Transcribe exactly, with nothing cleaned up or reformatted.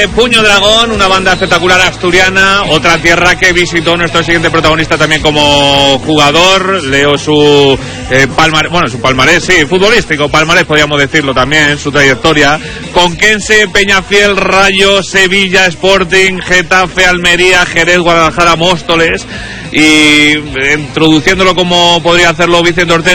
de Puño Dragón, una banda espectacular asturiana, otra tierra que visitó nuestro siguiente protagonista también como jugador. Leo su eh, palmarés, bueno, su palmarés, sí, futbolístico, palmarés podríamos decirlo también, su trayectoria. Conquense, Peñafiel, Rayo, Sevilla, Sporting, Getafe, Almería, Jerez, Guadalajara, Móstoles, y eh, introduciéndolo como podría hacerlo Vicente Ortega.